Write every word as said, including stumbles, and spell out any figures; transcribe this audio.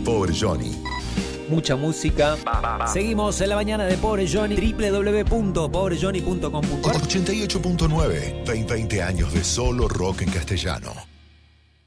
Pobre Johnny. Mucha música. Seguimos en la mañana de Pobre Johnny. doble u doble u doble u punto pobre johnny punto com punto a r. ochenta y ocho punto nueve. veinte años de solo rock en castellano.